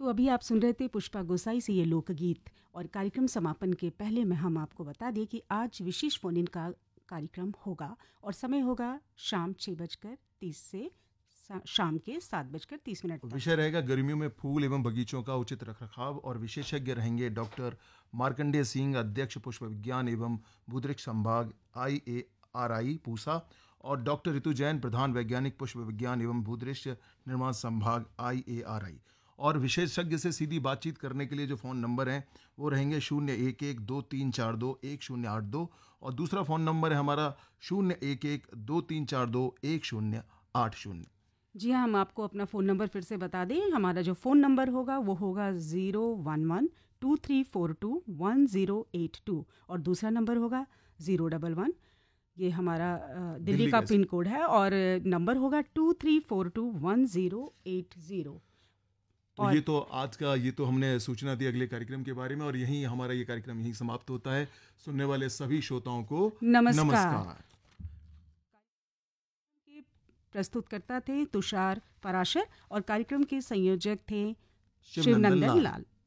तो अभी आप सुन रहे थे पुष्पा गोसाई से ये लोकगीत। और कार्यक्रम समापन के पहले में हम आपको बता दें कि आज विशेष फोन इन का कार्यक्रम होगा और समय होगा शाम 6:30 से शाम के 7:30 तक। विषय रहेगा गर्मियों में फूल एवं बगीचों का उचित रखरखाव और विशेषज्ञ रहेंगे डॉक्टर मार्कंडेय सिंह, अध्यक्ष पुष्प विज्ञान एवं भूदृक्ष संभाग IARI पूसा, और डॉक्टर ऋतु जैन, प्रधान वैज्ञानिक पुष्प विज्ञान एवं भूदृश्य निर्माण संभाग IARI। और विशेषज्ञ से सीधी बातचीत करने के लिए जो फ़ोन नंबर हैं वो रहेंगे 011-2342-1082 और दूसरा फ़ोन नंबर है हमारा 011-2342-1080। जी हाँ, हम आपको अपना फ़ोन नंबर फिर से बता दें। हमारा जो फ़ोन नंबर होगा वो होगा 011-2342-1082 और दूसरा नंबर होगा 011। ये हमारा दिल्ली का पिन कोड है और नंबर होगा 2342-1080। तो ये तो आज का ये तो हमने सूचना दी अगले कार्यक्रम के बारे में, और यहीं हमारा ये कार्यक्रम यहीं समाप्त होता है। सुनने वाले सभी श्रोताओं को नमस्कार। प्रस्तुतकर्ता थे तुषार पराशर और कार्यक्रम के संयोजक थे शिवनंदन लाल।